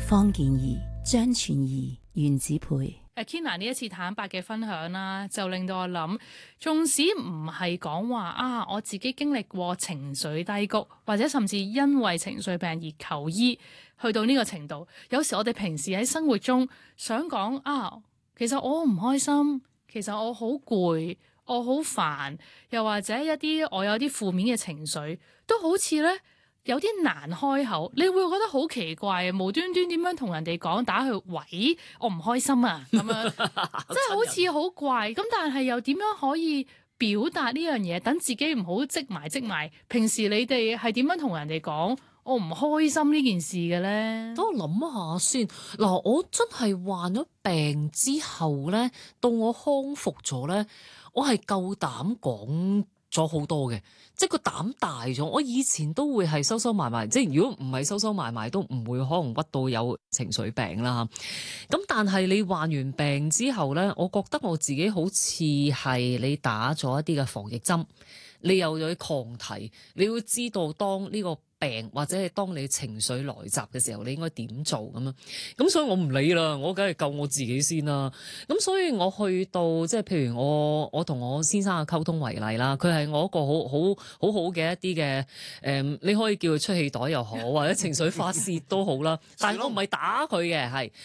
方健儀、張全儀、袁子培。 Kina 呢一次坦白嘅分享啦，就令到我諗，縱使唔係講話啊，我自己經歷過情緒低谷，或者甚至因為情緒病而求醫，去到呢個程度，有時我哋平時喺生活中想講啊，其實我唔開心，其實我好攰，我好煩，又或者一啲我有啲負面嘅情緒，都好似咧有啲難開口，你會覺得好奇怪，無端端點樣同人哋講，打去喂，我唔開心啊咁樣，即係好似好怪咁，但係又點樣可以表達呢樣嘢，等自己唔好積埋。平時你哋係點樣同人哋講我唔開心呢件事嘅咧？ 等我諗下先。嗱，我真係患咗病之後咧，到我康復咗咧，我係夠膽講咗好多嘅，即係個膽大咗。我以前都會係收收埋埋，即係如果唔係收收埋埋，都唔會可能屈到有情緒病啦。咁但係你患完病之後咧，我覺得我自己好似係你打咗一啲嘅防疫針，你有咗啲抗體，你會知道當呢個病或者係當你情緒來襲嘅時候，你應該點做咁樣。咁所以我唔理啦，我梗係救我自己先啦。咁所以我去到即係譬如我同我先生嘅溝通為例啦，佢係我一個好嘅一啲嘅你可以叫佢出氣袋又好，或者情緒發泄都好啦。但係我唔係打佢嘅，係